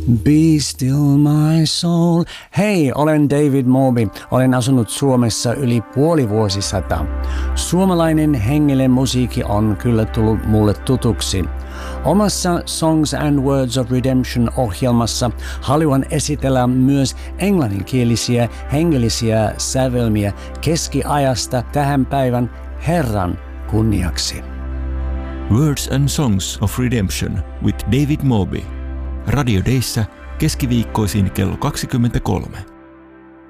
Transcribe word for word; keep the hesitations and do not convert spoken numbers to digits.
Be still my soul. Hei, olen David Moby. Olen asunut Suomessa yli puoli vuosisataa. Suomalainen hengellinen musiikki on kyllä tullut mulle tutuksi. Omassa Songs and Words of Redemption-ohjelmassa haluan esitellä myös englanninkielisiä hengellisiä sävelmiä keskiajasta tähän päivän Herran kunniaksi. Words and Songs of Redemption with David Moby. Radio Dayssä keskiviikkoisin kello kaksikymmentäkolme.